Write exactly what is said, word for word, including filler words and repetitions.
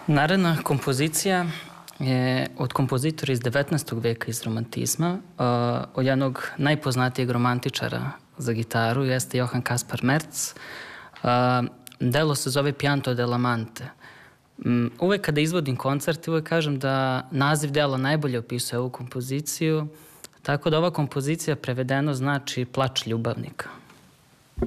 Naredna kompozicija je od kompozitora iz devetnaestog veka, iz romantizma, od jednog najpoznatijeg romantičara za gitaru, jeste Johann Kaspar Merz. Delo se zove Pianto della Amante. Uvek kada izvodim koncert, uvek kažem da naziv dela najbolje opisuje ovu kompoziciju, tako da ova kompozicija prevedeno znači Plač ljubavnika.